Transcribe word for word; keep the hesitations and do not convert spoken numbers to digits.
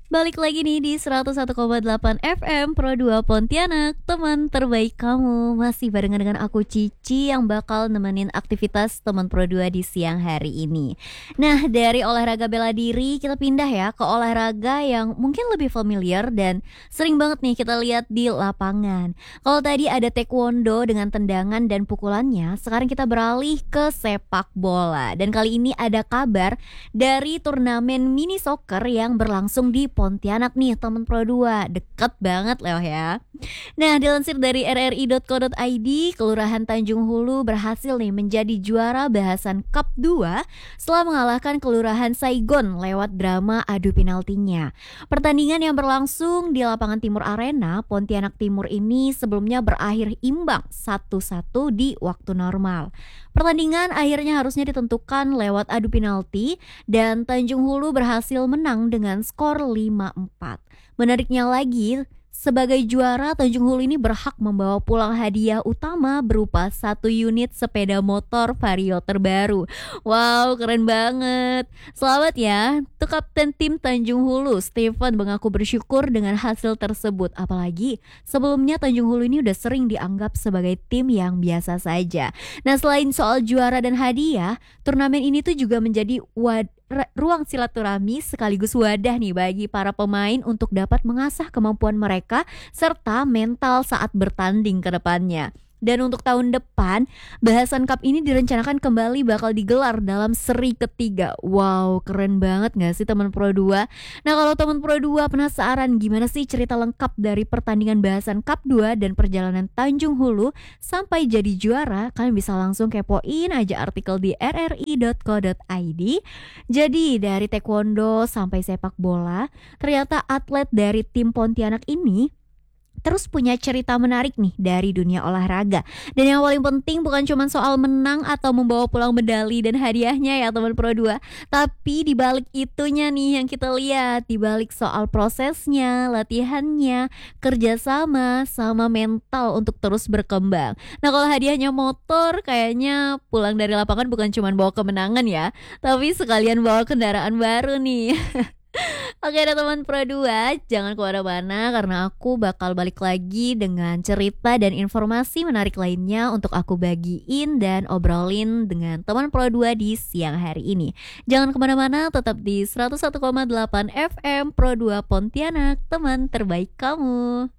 Balik lagi nih di seratus satu koma delapan F M Pro dua Pontianak, teman terbaik kamu. Masih barengan dengan aku Cici yang bakal nemenin aktivitas teman Pro dua di siang hari ini. Nah, dari olahraga bela diri kita pindah ya ke olahraga yang mungkin lebih familiar dan sering banget nih kita lihat di lapangan. Kalau tadi ada taekwondo dengan tendangan dan pukulannya, sekarang kita beralih ke sepak bola. Dan kali ini ada kabar dari turnamen mini soccer yang berlangsung di Pontianak nih temen Pro dua, deket banget loh ya. Nah, dilansir dari r r i dot co dot i d, Kelurahan Tanjung Hulu berhasil nih menjadi juara bahasan Cup dua setelah mengalahkan Kelurahan Saigon lewat drama adu penaltinya. Pertandingan yang berlangsung di lapangan Timur Arena Pontianak Timur ini sebelumnya berakhir imbang satu satu di waktu normal. Pertandingan akhirnya harusnya ditentukan lewat adu penalti dan Tanjung Hulu berhasil menang dengan skor lima empat. Menariknya lagi, sebagai juara Tanjung Hulu ini berhak membawa pulang hadiah utama berupa satu unit sepeda motor Vario terbaru. Wow, keren banget. Selamat ya, tuh Kapten Tim Tanjung Hulu, Stephen mengaku bersyukur dengan hasil tersebut. Apalagi sebelumnya Tanjung Hulu ini udah sering dianggap sebagai tim yang biasa saja. Nah, selain soal juara dan hadiah, turnamen ini tuh juga menjadi wad ruang silaturahmi sekaligus wadah nih bagi para pemain untuk dapat mengasah kemampuan mereka serta mental saat bertanding ke depannya. Dan untuk tahun depan, bahasan Cup ini direncanakan kembali bakal digelar dalam seri ketiga. Wow, keren banget gak sih teman Pro dua? Nah, kalau teman Pro dua penasaran gimana sih cerita lengkap dari pertandingan bahasan Cup dua dan perjalanan Tanjung Hulu sampai jadi juara, kalian bisa langsung kepoin aja artikel di r r i dot co dot i d. Jadi dari taekwondo sampai sepak bola, ternyata atlet dari tim Pontianak ini terus punya cerita menarik nih dari dunia olahraga. Dan yang paling penting bukan cuma soal menang atau membawa pulang medali dan hadiahnya ya teman Pro dua, tapi di balik itunya nih yang kita lihat, di balik soal prosesnya, latihannya, kerjasama, sama mental untuk terus berkembang. Nah, kalau hadiahnya motor, kayaknya pulang dari lapangan bukan cuma bawa kemenangan ya, tapi sekalian bawa kendaraan baru nih. Oke deh teman Pro dua, jangan kemana-mana karena aku bakal balik lagi dengan cerita dan informasi menarik lainnya untuk aku bagiin dan obrolin dengan teman Pro dua di siang hari ini. Jangan kemana-mana, tetap di seratus satu koma delapan F M Pro dua Pontianak, teman terbaik kamu.